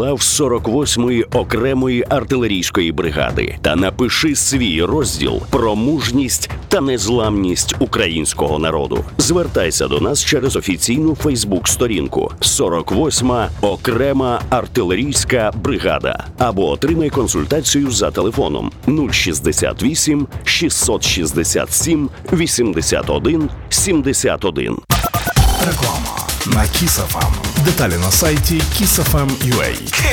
лав 48-ї окремої артилерійської бригади та напиши свій розділ про мужність та незламність українського народу. Звертайся до нас через офіційну Фейсбук-сторінку 48-ма окрема артилерійська бригада або отримай консультацію за телефоном 068 667 81 71. Реклама на Kiss FM. Деталі на сайті kissfm.ua.